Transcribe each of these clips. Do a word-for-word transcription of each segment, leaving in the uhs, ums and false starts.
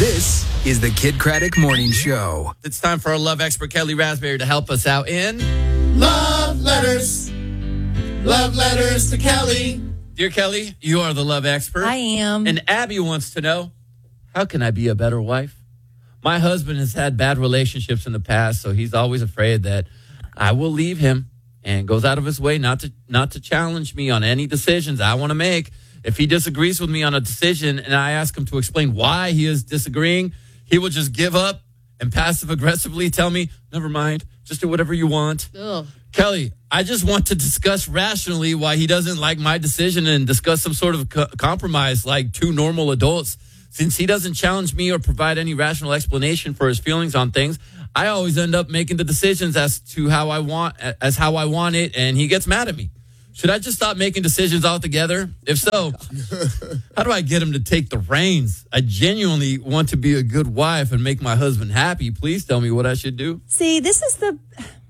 This is the Kid Craddock Morning Show. It's time for our love expert, Kelly Raspberry, to help us out in Love Letters. Love Letters to Kelly. Dear Kelly, you are the love expert. I am. And Abby wants to know, how can I be a better wife? My husband has had bad relationships in the past, so he's always afraid that I will leave him, and goes out of his way not to not to challenge me on any decisions I want to make. If he disagrees with me on a decision and I ask him to explain why he is disagreeing, he will just give up and passive-aggressively tell me, never mind, just do whatever you want. Ugh. Kelly, I just want to discuss rationally why he doesn't like my decision and discuss some sort of co- compromise like two normal adults. Since he doesn't challenge me or provide any rational explanation for his feelings on things, I always end up making the decisions as to how I want, as how I want it, and he gets mad at me. Should I just stop making decisions altogether? If so, how do I get him to take the reins? I genuinely want to be a good wife and make my husband happy. Please tell me what I should do. See, this is the...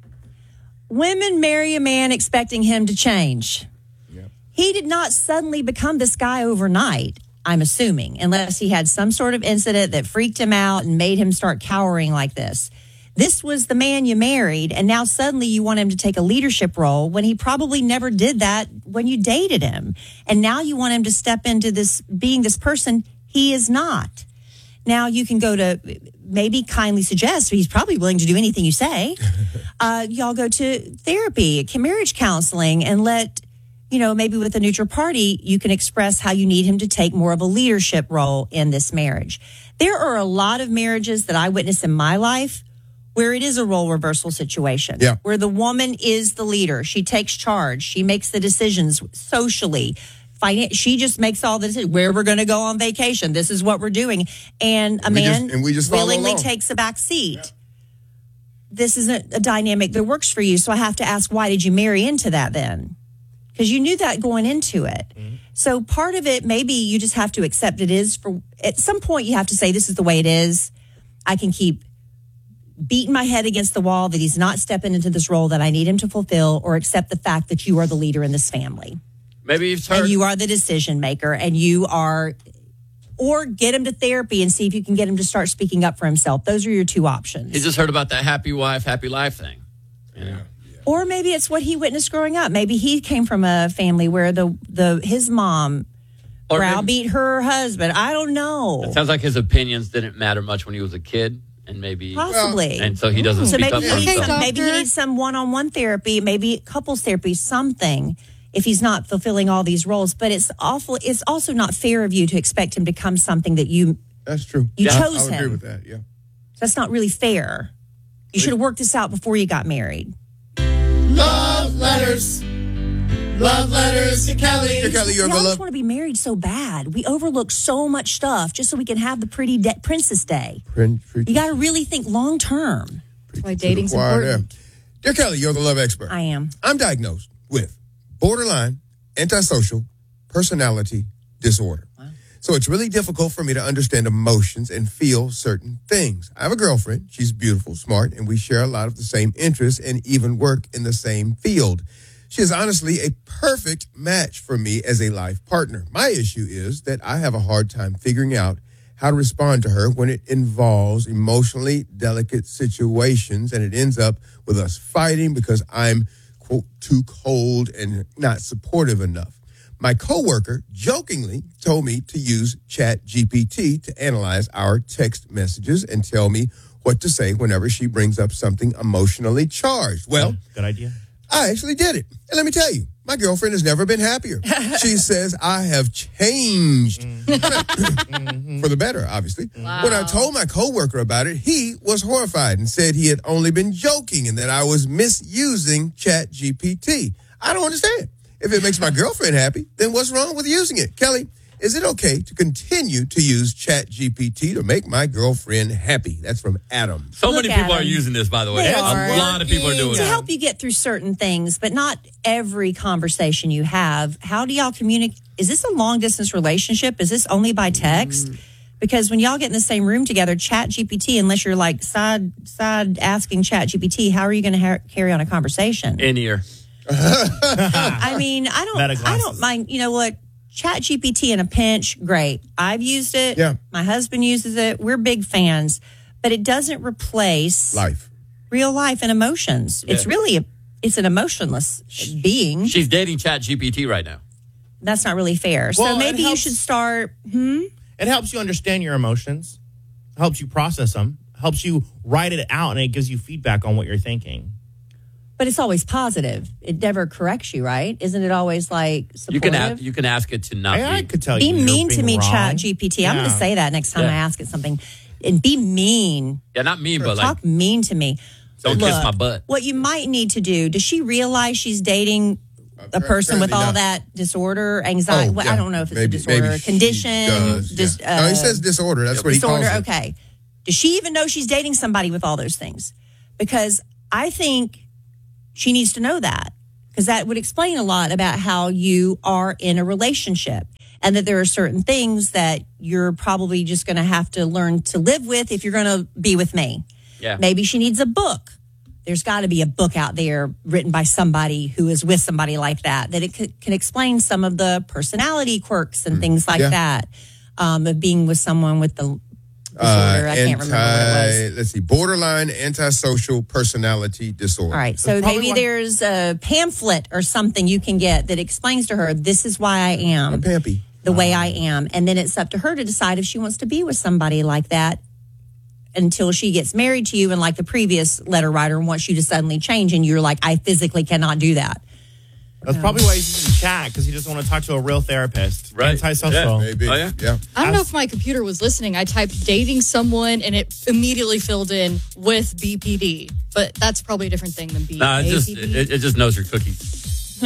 Women marry a man expecting him to change. Yeah. He did not suddenly become this guy overnight, I'm assuming, unless he had some sort of incident that freaked him out and made him start cowering like this. This was the man you married, and now suddenly you want him to take a leadership role when he probably never did that when you dated him. And now you want him to step into this, being this person he is not. Now you can go to, maybe kindly suggest, he's probably willing to do anything you say. Uh, y'all go to therapy, marriage counseling, and let, you know, maybe with a neutral party, you can express how you need him to take more of a leadership role in this marriage. There are a lot of marriages that I witness in my life where it is a role reversal situation, yeah. where the woman is the leader. She takes charge. She makes the decisions socially. Finan- she just makes all the decisions. Where we're going to go on vacation. This is what we're doing. And a we man just, and we just willingly along. takes a back seat. Yeah. This isn't a dynamic that works for you. So I have to ask, why did you marry into that then? Because you knew that going into it. Mm-hmm. So part of it, maybe you just have to accept it is for, at some point you have to say, this is the way it is. I can keep beating my head against the wall that he's not stepping into this role that I need him to fulfill, or accept the fact that you are the leader in this family. Maybe you've heard. And you are the decision maker, and you are, or get him to therapy and see if you can get him to start speaking up for himself. Those are your two options. He just heard about that happy wife, happy life thing. You know? Yeah. Or maybe it's what he witnessed growing up. Maybe he came from a family where the, the his mom Or browbeat her husband. I don't know. It sounds like his opinions didn't matter much when he was a kid, and maybe Possibly. and so he doesn't So speak maybe up for he, needs himself. some, maybe he needs some one-on-one therapy, maybe couples therapy, something, if he's not fulfilling all these roles. But it's awful. It's also not fair of you to expect him to become something that you That's true. you yeah, chose I would him. agree with that, yeah. That's not really fair. You should have worked this out before you got married. Love Letters. Love Letters to Kelly. Dear Kelly, you're We the always love. want to be married so bad. We overlook so much stuff just so we can have the pretty de- princess day. Prin- You got to really think long term. That's why dating's Choir important. there. Dear Kelly, you're the love expert. I am. I'm diagnosed with borderline antisocial personality disorder. Wow. So it's really difficult for me to understand emotions and feel certain things. I have a girlfriend. She's beautiful, smart, and we share a lot of the same interests and even work in the same field. She is honestly a perfect match for me as a life partner. My issue is that I have a hard time figuring out how to respond to her when it involves emotionally delicate situations, and it ends up with us fighting because I'm, quote, too cold and not supportive enough. My coworker jokingly told me to use Chat G P T to analyze our text messages and tell me what to say whenever she brings up something emotionally charged. Well, good idea. I actually did it. And let me tell you, my girlfriend has never been happier. She says I have changed for the better, obviously. Wow. When I told my coworker about it, he was horrified and said he had only been joking and that I was misusing Chat G P T. I don't understand. If it makes my girlfriend happy, then what's wrong with using it? Kelly, is it okay to continue to use Chat G P T to make my girlfriend happy? That's from Adam. So Look many at people are him. using this, by the way. They A are. lot of people are doing To it. help you get through certain things, but not every conversation you have. How do y'all communicate? Is this a long distance relationship? Is this only by text? Mm. Because when y'all get in the same room together, Chat G P T, unless you're like side side asking Chat G P T, how are you going to ha- carry on a conversation? In ear. I mean, I don't, Meta I glasses. don't mind. You know what? Chat G P T in a pinch, great. I've used it. Yeah. My husband uses it. We're big fans. But it doesn't replace Life. real life and emotions. Yeah. It's really a, it's an emotionless being. She's dating Chat G P T right now. That's not really fair. Well, so maybe it you helps- should start. Hmm? It helps you understand your emotions, helps you process them, helps you write it out, and it gives you feedback on what you're thinking. But it's always positive. It never corrects you, right? Isn't it always like supportive? You can ask, you can ask it to not A I be. could tell be you. you're mean to being me, wrong. Chat G P T. I'm Yeah. going to say that next time Yeah. I ask it something. And be mean. Yeah, not mean, but like Talk mean to me. don't kiss Look, my butt. What you might need to do, does she realize she's dating a person with Apparently all not. that disorder, anxiety? Oh, well, yeah. I don't know if it's Maybe- a disorder, maybe she condition. does, dis- yeah. no, he uh, says disorder. That's what he disorder. calls it. Okay. Does she even know she's dating somebody with all those things? Because I think she needs to know that, because that would explain a lot about how you are in a relationship, and that there are certain things that you're probably just going to have to learn to live with if you're going to be with me. Yeah. Maybe she needs a book. There's got to be a book out there written by somebody who is with somebody like that, that it c- can explain some of the personality quirks and things like Yeah. that, um, of being with someone with the disorder. Uh, I can't remember what it was. anti- Let's see, borderline antisocial personality disorder. All right. So That's probably maybe why- there's a pamphlet or something you can get that explains to her, this is why I A am pampy. the way I am. And then it's up to her to decide if she wants to be with somebody like that until she gets married to you. And like the previous letter writer wants you to suddenly change. And you're like, I physically cannot do that. That's probably why he's using chat, because he doesn't want to talk to a real therapist. Right. Antisocial. Maybe. Oh, yeah? Yeah. I don't know if my computer was listening. I typed dating someone and it immediately filled in with B P D. But that's probably a different thing than B P D. Nah, it just it, it just knows your cookies.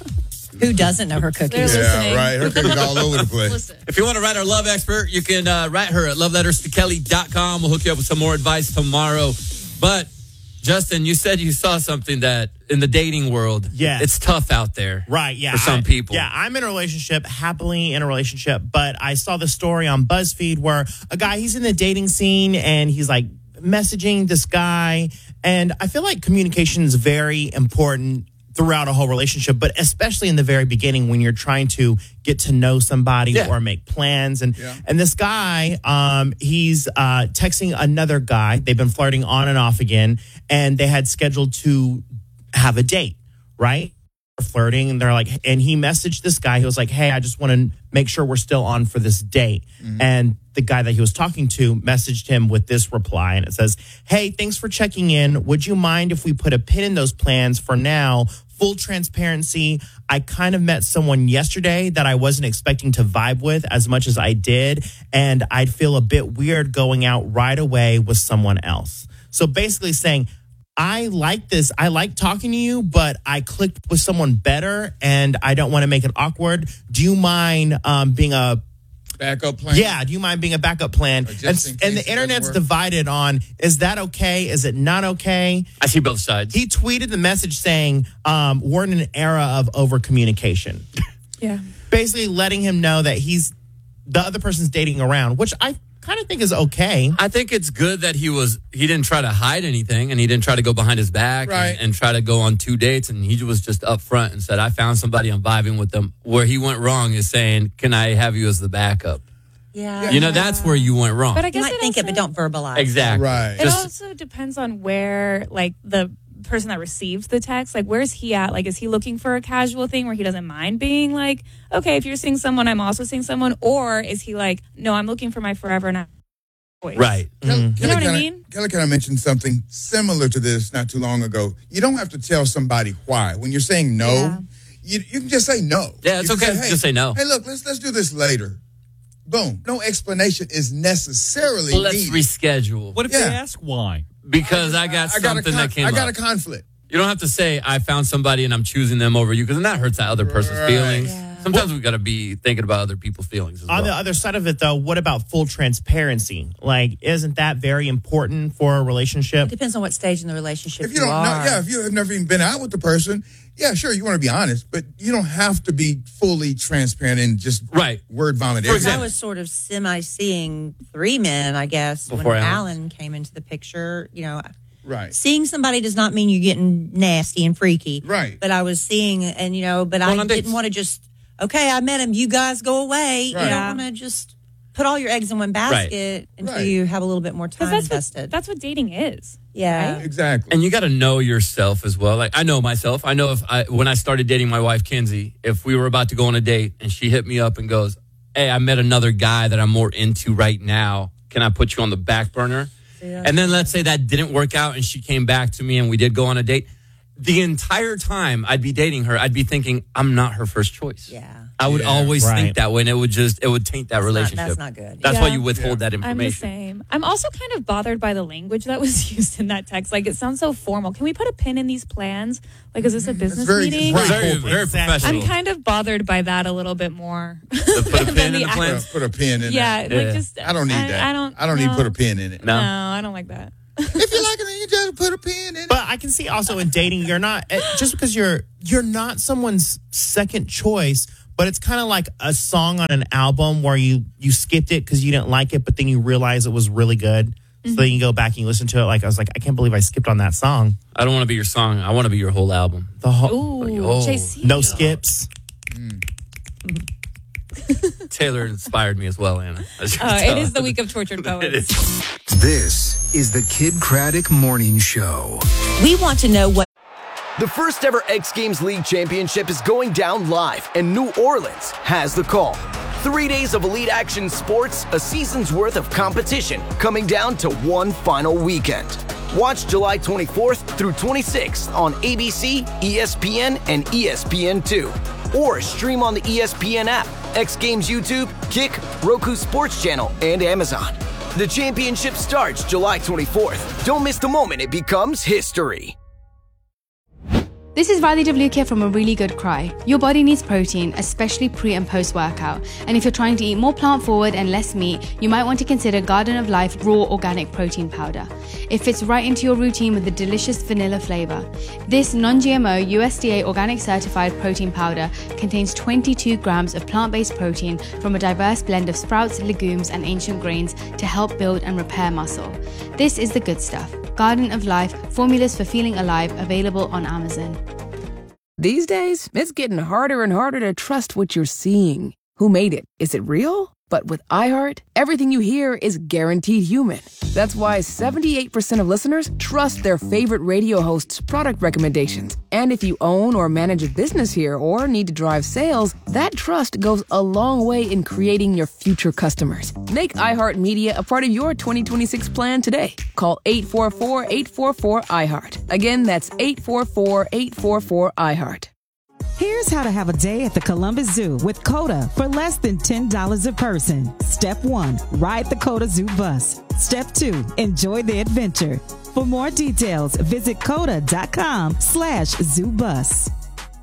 Who doesn't know her They're cookies? listening. Yeah, right. Her cookies all over the place. Listen. If you want to write our love expert, you can uh, write her at love letters to kelly dot com. We'll hook you up with some more advice tomorrow. But Justin, you said you saw something that in the dating world, Yes. it's tough out there. Right, yeah. For some I- people. Yeah, I'm in a relationship, happily in a relationship, but I saw the story on BuzzFeed where a guy, he's in the dating scene and he's like messaging this guy. And I feel like communication is very important throughout a whole relationship, but especially in the very beginning when you're trying to get to know somebody Yeah. or make plans. And and this guy, um, he's uh, texting another guy. They've been flirting on and off again, and they had scheduled to have a date, right? Flirting, and they're like, and he messaged this guy. He was like, "Hey, I just want to make sure we're still on for this date." And the guy that he was talking to messaged him with this reply, and it says, "Hey, thanks for checking in. Would you mind if we put a pin in those plans for now? Full transparency, I kind of met someone yesterday that I wasn't expecting to vibe with as much as I did, and I'd feel a bit weird going out right away with someone else." So basically saying, I like this. I like talking to you, but I clicked with someone better and I don't want to make it awkward. Do you mind um, being a Backup plan. yeah, do you mind being a backup plan? Or just And, in and case it the doesn't internet's work. divided on, is that okay? Is it not okay? I see both sides. He tweeted the message saying, um, we're in an era of over communication. Yeah. Basically letting him know that he's the other person's dating around, which I kind of think is okay. I think it's good that he was he didn't try to hide anything and he didn't try to go behind his back Right. and, and try to go on two dates, and he was just upfront and said, I found somebody, I'm vibing with them. Where he went wrong is saying, can I have you as the backup? Yeah. You know, that's where you went wrong. But I You guess might it think also, it, but don't verbalize. Exactly. Right. It Just- also depends on where, like, the person that received the text, like, where's he at? Like, is he looking for a casual thing where he doesn't mind being like, okay, if you're seeing someone, I'm also seeing someone? Or is he like, no, I'm looking for my forever and I voice. Right. Kelly, You know Kelly what I kinda, mean? Kelly kind of mentioned something similar to this not too long ago. You don't have to tell somebody why. When you're saying no, Yeah. you, you can just say no. Yeah, it's You can okay. Just say no. Hey, look, let's let's do this later. Boom. No explanation is necessarily Well, let's needed. reschedule. What if Yeah. they ask why? Because I got I got a something con- that came I got up. a conflict. You don't have to say, I found somebody and I'm choosing them over you, because then that hurts that other person's Right. feelings. Yeah. Sometimes we got to be thinking about other people's feelings as On the well. other side of it, though, what about full transparency? Like, isn't that very important for a relationship? Depends on what stage in the relationship If you don't know, are. yeah, if you have never even been out with the person, yeah, sure, you want to be honest, but you don't have to be fully transparent and just Right. word vomit. For everything. I example- was sort of semi seeing three men, I guess, Before when Alan. Alan came into the picture. You know, Right. seeing somebody does not mean you're getting nasty and freaky. Right. But I was seeing, and you know, but Going I on dates. didn't want to just okay, I met him. You guys go away. Right. You Yeah. don't want to just put all your eggs in one basket until Right. you have a little bit more time Because that's invested. what, that's what dating is. yeah. right? Exactly. And you got to know yourself as well. Like I know myself. I know if I when I started dating my wife Kinsey, if we were about to go on a date and she hit me up and goes, "Hey, I met another guy that I'm more into right now. Can I put you on the back burner?" Yeah. And then let's say that didn't work out and she came back to me and we did go on a date. The entire time I'd be dating her, I'd be thinking, I'm not her first choice. Yeah. I would Yeah. always Right. think that way, and it would just it would taint that That's not- relationship. that's not good. That's why Yeah. you withhold that I'm the information. same. I'm also kind of bothered by the language that was used in that text. Like, it sounds so formal. Can we put a pin in these plans? Like, is this a business very- meeting? right. Very, Exactly. very professional. I'm kind of bothered by that a little bit more. To put a pin in the the Put plans. a, put a pin in yeah, it. like Yeah. just I don't need that. I don't. I don't need to no. put a pin in it. No. No, I don't like that. If you like it, then you just put a pin in it. But I can see also in dating, you're not eh, just because you're you're not someone's second choice, but it's kind of like a song on an album where you you skipped it because you didn't like it, but then you realize it was really good. So then you go back and you listen to it. Like I was like, I can't believe I skipped on that song. I don't want to be your song. I want to be your whole album. The whole Ooh, Oh, J C. no skips. Taylor inspired me as well, Anna. As you can Uh, tell. it is the week of tortured It poets. is. This is the Kid Craddock Morning Show. We want to know what The first ever X Games League Championship is going down live, and New Orleans has the call. Three days of elite action sports, a season's worth of competition, coming down to one final weekend. Watch July twenty-fourth through twenty-sixth on A B C, E S P N, and E S P N two. Or stream on the E S P N app, X Games YouTube, Kick, Roku Sports Channel, and Amazon. The championship starts July twenty-fourth. Don't miss the moment it becomes history. This is Riley DeVluke from A Really Good Cry. Your body needs protein, especially pre and post workout. And if you're trying to eat more plant forward and less meat, you might want to consider Garden of Life Raw Organic Protein Powder. It fits right into your routine with a delicious vanilla flavor. This non-G M O U S D A organic certified protein powder contains twenty-two grams of plant-based protein from a diverse blend of sprouts, legumes, and ancient grains to help build and repair muscle. This is the good stuff. Garden of Life, formulas for feeling alive, available on Amazon. These days, it's getting harder and harder to trust what you're seeing. Who made it? Is it real? But with iHeart, everything you hear is guaranteed human. That's why seventy-eight percent of listeners trust their favorite radio hosts' product recommendations. And if you own or manage a business here or need to drive sales, that trust goes a long way in creating your future customers. Make iHeartMedia a part of your twenty twenty-six plan today. Call eight four four, eight four four, iHeart. Again, that's eight four four, eight four four, iHeart. Here's how to have a day at the Columbus Zoo with CODA for less than ten dollars a person. Step one, ride the CODA Zoo bus. Step two, enjoy the adventure. For more details, visit coda.com slash zoo bus.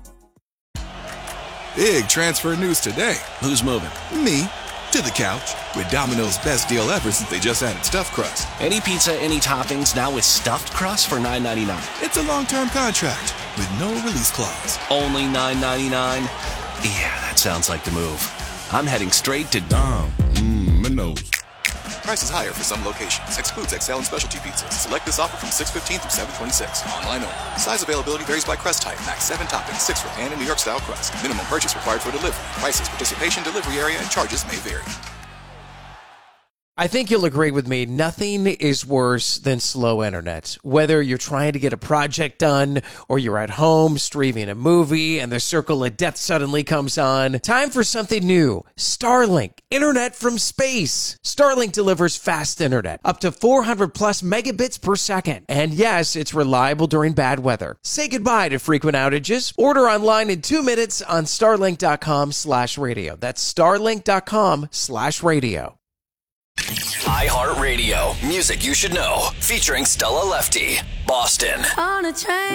Big transfer news today. Who's moving? Me. To the couch. With Domino's best deal ever since they just added stuffed crust. Any pizza, any toppings, now with stuffed crust for nine ninety-nine. It's a long-term contract with no release clause. Only nine ninety-nine? Yeah, that sounds like the move. I'm heading straight to Dom. Mmm, Minos. Prices higher for some locations. Excludes X L and specialty pizzas. Select this offer from six fifteen through seven twenty-six. Online only. Size availability varies by crust type. Max seven toppings, six for pan and New York style crust. Minimum purchase required for delivery. Prices, participation, delivery area, and charges may vary. I think you'll agree with me, nothing is worse than slow internet. Whether you're trying to get a project done or you're at home streaming a movie and the circle of death suddenly comes on, time for something new. Starlink, internet from space. Starlink delivers fast internet, up to four hundred plus megabits per second. And yes, it's reliable during bad weather. Say goodbye to frequent outages. Order online in two minutes on starlink.com slash radio. That's starlink.com slash radio. iHeartRadio. Music you should know. Featuring Stella Lefty. Boston. On a train.